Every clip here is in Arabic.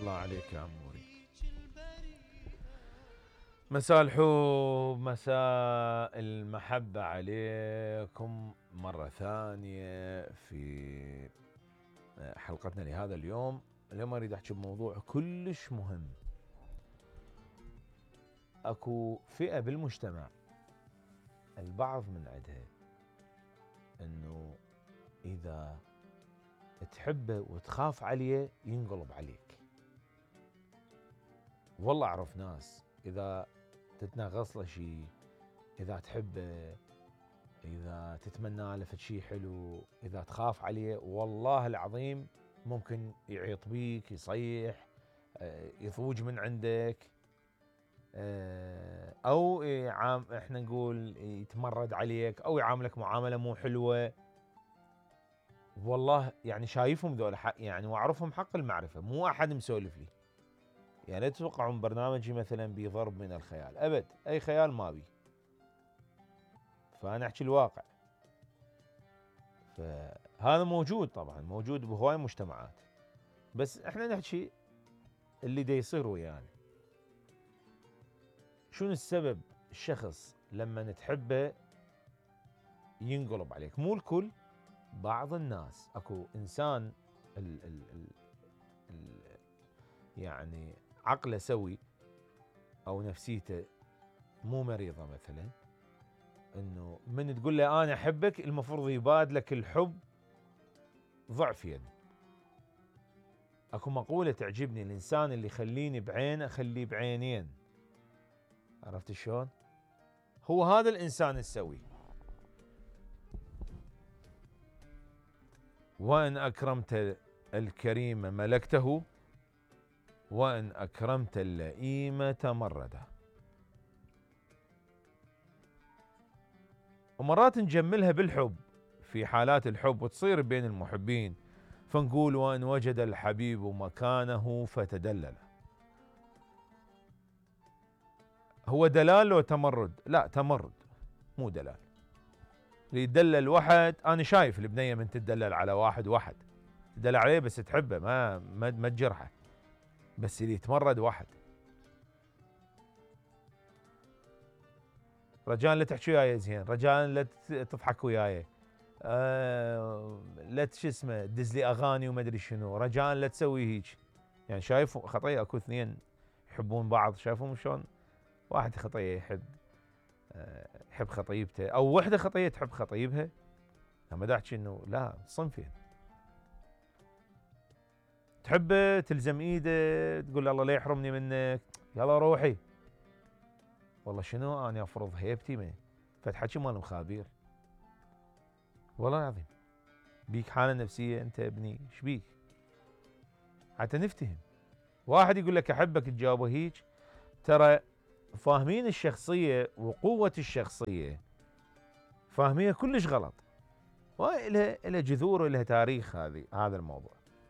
الله عليك يا عموري. مساء الحب، مساء المحبة عليكم مرة ثانية في حلقتنا لهذا اليوم. اليوم أريد أحكي بموضوع كلش مهم. أكو فئة بالمجتمع البعض من عندها أنه إذا تحبه وتخاف عليه ينقلب عليك. والله أعرف ناس إذا تتنغص له شيء، إذا تحبه، إذا تتمنى له شيء حلو، إذا تخاف عليه والله العظيم ممكن يعيط بيك، يصيح، يضوج من عندك، أو إحنا نقول يتمرد عليك أو يعاملك معاملة مو حلوة. والله يعني شايفهم ذولا حق، يعني وأعرفهم حق المعرفة، مو أحد مسولف لي. يعني لا تتوقعون برنامجي مثلا بضرب من الخيال، أبد، أي خيال ما بي، فأنا أحكي الواقع. فهذا موجود طبعا، موجود بهواي مجتمعات، بس احنا نحكي اللي دا يصير ويانا. شنو السبب الشخص لما تحبه ينقلب عليك؟ مو الكل، بعض الناس. اكو انسان ال ال ال ال يعني عقله سوي او نفسيته مو مريضه، مثلا انه من تقول له انا احبك المفروض يبادلك الحب ضعفين. اكو مقولة تعجبني: الانسان اللي يخليني بعين اخليه بعينين. عرفت شلون؟ هو هذا الانسان السوي. وان اكرمت الكريم ملكته، وان اكرمت اللئيم تمرده. ومرات نجملها بالحب في حالات الحب وتصير بين المحبين، فنقول وان وجد الحبيب مكانه فتدلل. هو دلال لو تمرد؟ لا، تمرد مو دلال. اللي يدلل واحد، انا شايف البنيه من تدلل على واحد تدلل عليه بس تحبه، ما تجرحه. بس اللي يتمرد واحد. رجاء لا تحكي وياي زين، رجاء لا تضحك وياي، لا شو اسمه تدز لي اغاني وما ادري شنو، رجاء لا تسوي هيك. يعني شايف خطيه، اكو اثنين يحبون بعض، شايفهم شلون؟ واحد خطيه يحب خطيبته، او وحده خطيه تحب خطيبها. ما دا احكي انه لا، صنفين. تحبه تلزم ايده، تقول الله لا يحرمني منك، يلا روحي. والله شنو انا افرض هيبتي من فتحكي مال مخابير؟ والله العظيم بيك حاله نفسيه انت ابني، ايش بيك؟ حتى نفتهم. واحد يقول لك احبك تجاوبه هيك، ترى فاهمين الشخصيه وقوه الشخصيه، فاهمينها كلش غلط. وإلها جذور ولها تاريخ هذا الموضوع.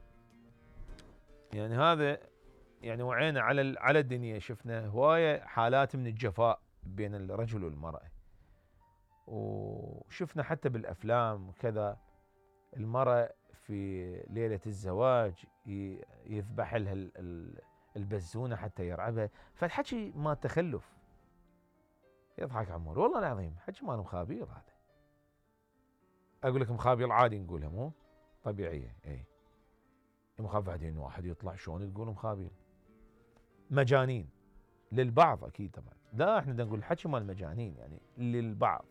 يعني هذا يعني وعينا على الدنيا، شفنا هوايه حالات من الجفاء بين الرجل والمراه، وشفنا حتى بالافلام وكذا المراه في ليله الزواج يذبح لها البزونه حتى يرعبها. فالحكي ما تخلف. يضحك عمور، والله العظيم حكي مال مخابير هذا. اقول لك مخابير عادي نقولها، مو طبيعيه. اي مخاف بعدين واحد يطلع شلون تقول مخابير؟ مجانين للبعض اكيد طبعا، لا احنا بدنا نقول الحكي مال مجانين يعني للبعض.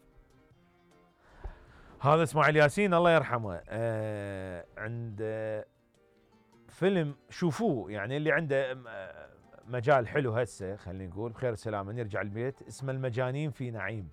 هذا اسماعيل ياسين الله يرحمه، عند فيلم شوفوه، يعني اللي عنده مجال حلو هسه خلينا نقول بخير السلامه نرجع البيت، اسمه المجانين في نعيم.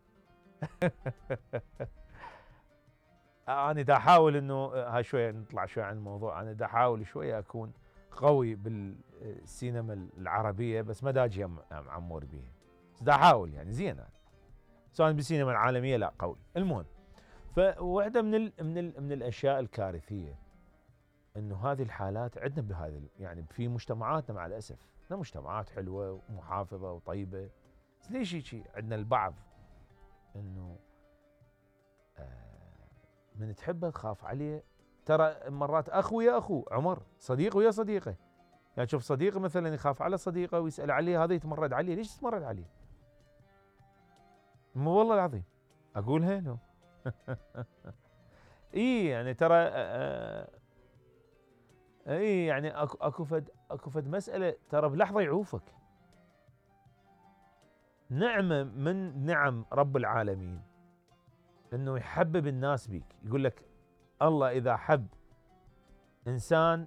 انا دا احاول انه هاي شويه نطلع شويه عن الموضوع، انا دا احاول شويه اكون قوي بالسينما العربيه، بس ما دا اجي عمور بيها، بس دا احاول يعني زين يعني. سواء بالسينما العالميه لا قوي. المهم، فواحده من الاشياء الكارثيه انه هذه الحالات عندنا بهذا يعني في مجتمعاتنا مع الاسف. عندنا مجتمعات حلوه ومحافظه وطيبه، بس ليش هيك عندنا البعض انه من تحبه تخاف عليه. ترى مرات اخ ويا اخو، عمر صديق ويا صديقه، يعني شوف صديق مثلا يخاف على صديقه ويسأل عليه، هذا يتمرد عليه، ليش تتمرد عليه؟ مو والله العظيم اقولها له. اي يعني ترى اي يعني اكو فد مسألة ترى بلحظة يعوفك. نعمة من نعم رب العالمين انه يحبب الناس بيك. يقول لك الله اذا حب انسان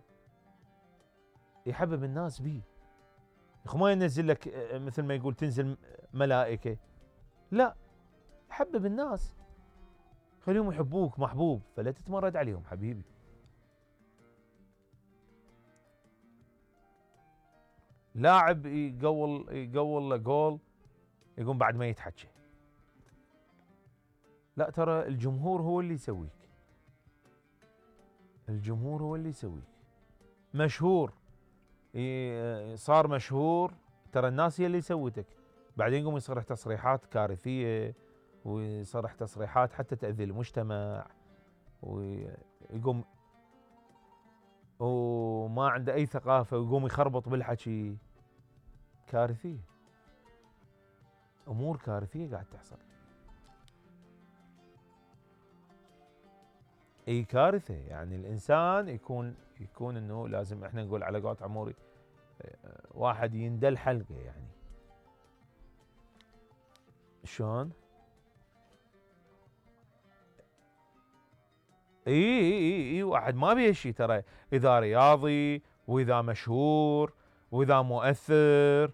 يحبب الناس بيه، ما ينزل لك مثل ما يقول تنزل ملائكة، لا، حبب الناس خليهم يحبوك محبوب، فلا تتمرد عليهم حبيبي. لاعب يقول جول يقوم بعد ما يتحكى، لا ترى الجمهور هو اللي يسويك، الجمهور هو اللي يسويك. مشهور صار مشهور، ترى الناس هي اللي سوتك، بعدين يقوم يصرح تصريحات كارثية ويصرح تصريحات حتى تأذي المجتمع، ويقوم وما عنده أي ثقافة ويقوم يخربط بالحكي. كارثية، أمور كارثية قاعد تحصل. اي كارثة، يعني الإنسان يكون إنه لازم، إحنا نقول على قولة عموري واحد يندل حلقه. يعني شلون؟ اي واحد ما بيه شيء ترى، اذا رياضي واذا مشهور واذا مؤثر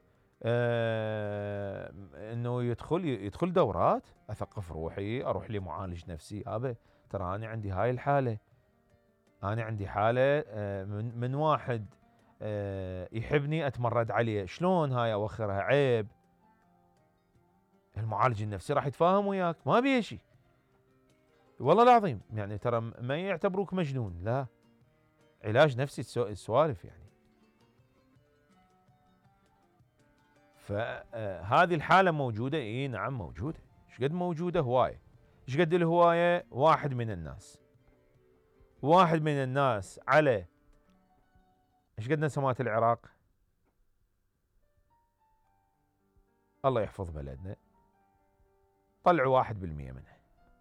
انه يدخل دورات، اثقف روحي، اروح لمعالج نفسي. ابا ترى انا عندي هاي الحاله، انا عندي حاله من واحد يحبني اتمرد عليه، شلون هاي اوخرها؟ عيب. المعالج النفسي راح يتفاهم وياك، ما بيه شيء والله العظيم. يعني ترى ما يعتبروك مجنون، لا، علاج نفسي السوالف يعني. فهذه الحالة موجودة، اي نعم موجودة. ايش قد موجودة؟ هواية. ايش قد الهواية؟ واحد من الناس على ايش قد نسمات العراق؟ الله يحفظ بلدنا، طلعوا 1% منها،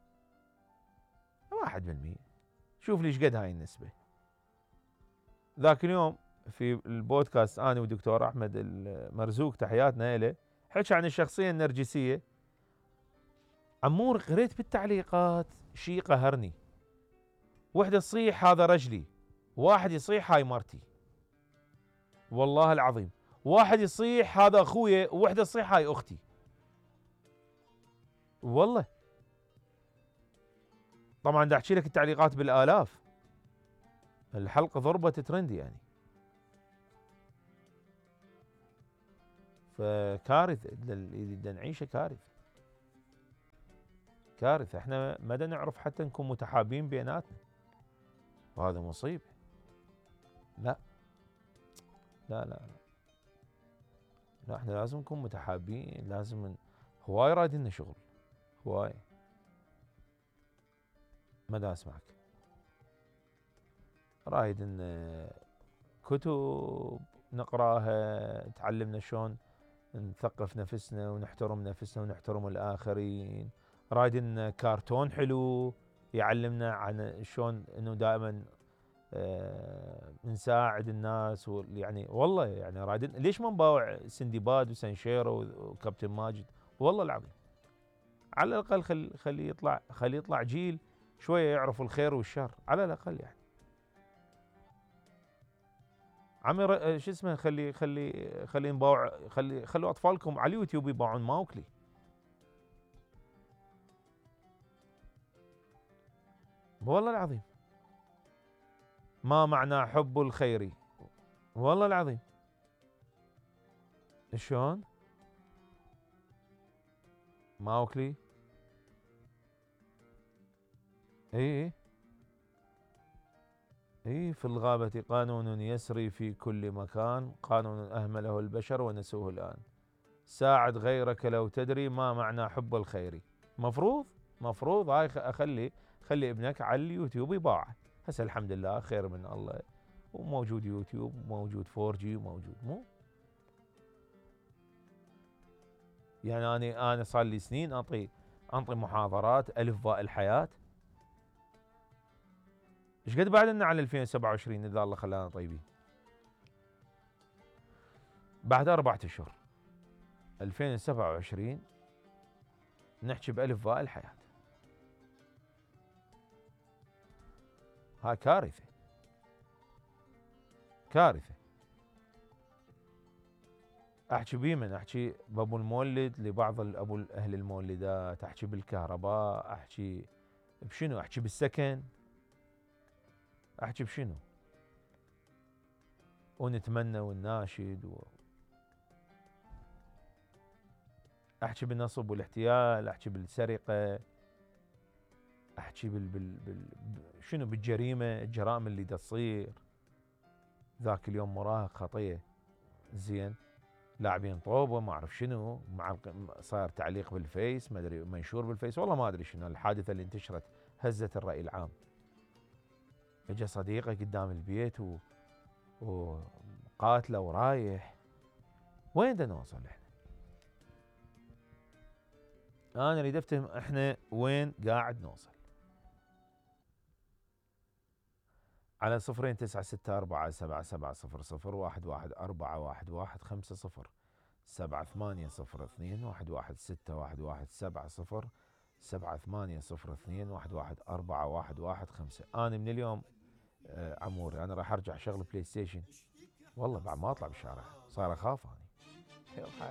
1%. شوف لي ايش قد هاي النسبة. ذاك اليوم في البودكاست انا ودكتور احمد المرزوق تحياتنا له، حكى عن الشخصية النرجسية. عمور قريت بالتعليقات شيء قهرني، وحدة تصيح هذا رجلي، واحد يصيح هاي مرتي، والله العظيم، واحد يصيح هذا اخويا، ووحدة تصيح هاي اختي، والله. طبعا دا احكي لك التعليقات بالالاف، الحلقة ضربت ترند يعني. فكارثة اللي نعيشه، كارثة. احنا ما دا نعرف حتى نكون متحابين بيناتنا، وهذا مصيبة. لا لا لا لا, لا احنا لازم نكون متحابين، لازم هواي رادين شغل، هواي. ما دا اسمعك، رايد ان كتب نقراها تعلمنا شلون نثقف نفسنا ونحترم نفسنا ونحترم الآخرين. رايدين كارتون حلو يعلمنا عن شلون انه دائما نساعد الناس، يعني والله يعني رايدين. ليش ما نباوع سندباد وسنشيرو وكابتن ماجد؟ والله العظيم على الاقل خلي يطلع جيل شويه يعرف الخير والشر على الاقل يعني. عمي شو اسمه، خلي نباوع، خلوا اطفالكم على اليوتيوب يباعون ماوكلي. والله العظيم ما معنى حب الخير، والله العظيم. شلون؟ ماوكلي اي في الغابة قانون يسري في كل مكان، قانون أهمله البشر ونسوه الآن. ساعد غيرك لو تدري ما معنى حب الخير. مفروض هاي خلي ابنك على اليوتيوب يباع. هسه الحمد لله خير من الله، وموجود يوتيوب، وموجود 4G، وموجود مو يعني انا صار لي سنين انطي محاضرات الف باء الحياه. ايش قد بعد لنا على 2027 اذا الله خلانا طيبين؟ بعد 4 اشهر 2027 نحكي بألف باء الحياة. هاي كارثة، كارثة. احكي بيمن، احكي بابو المولد لبعض ابو اهل المولدات، احكي بالكهرباء، احكي بشنو، احكي بالسكن، احكي بشنو، ونتمنى ونناشد احكي بالنصب والاحتيال، احكي بالسرقة، احكي شنو بالجريمة، الجرائم اللي دا تصير. ذاك اليوم مراهق خطية زين، لاعبين طوبه ما اعرف شنو، صار تعليق بالفيس، ما ادري منشور بالفيس، والله ما ادري شنو الحادثه اللي انتشرت هزت الراي العام. اجى صديقه قدام البيت وقاتله ورايح. وين بدنا نوصل احنا؟ انا اريد افتهم احنا وين قاعد نوصل. على 0 9 6 4 7 7 0 0 1 1 4 1 5 0 7 8 0 2 1 1 6 1 1 7 0 7 8 0 2 1 1 4 1 1 5. انا من اليوم عموري انا راح ارجع شغل بلاي ستيشن، والله بعد ما اطلع بالشارع صار اخاف اني.